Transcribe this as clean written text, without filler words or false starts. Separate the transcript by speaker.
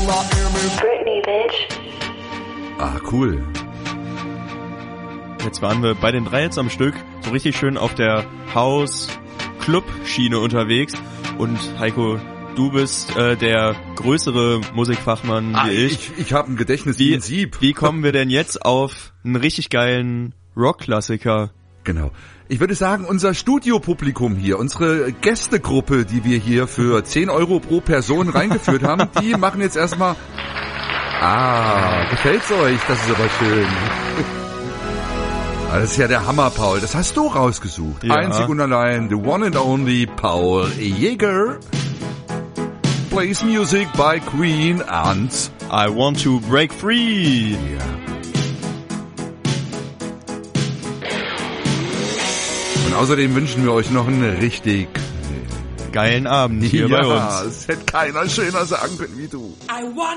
Speaker 1: Britney, bitch.
Speaker 2: Ah, cool.
Speaker 3: Jetzt waren wir bei den 3 jetzt am Stück so richtig schön auf der House-Club-Schiene unterwegs. Und Heiko, du bist der größere Musikfachmann wie ich.
Speaker 2: Ich habe ein Gedächtnis wie ein Sieb.
Speaker 3: Wie kommen wir denn jetzt auf einen richtig geilen Rock-Klassiker?
Speaker 2: Genau. Ich würde sagen, unser Studiopublikum hier, unsere Gästegruppe, die wir hier für 10 Euro pro Person reingeführt haben, die machen jetzt erstmal... Ah, gefällt's euch? Das ist aber schön. Das ist ja der Hammer, Paul. Das hast du rausgesucht.
Speaker 3: Ja.
Speaker 2: Einzig und allein, the one and only Paul Jäger. Plays music by Queen and
Speaker 3: I Want to Break Free.
Speaker 2: Ja. Und außerdem wünschen wir euch noch einen richtig
Speaker 3: Geilen Abend hier bei uns.
Speaker 2: Es hätte keiner schöner sagen können wie du.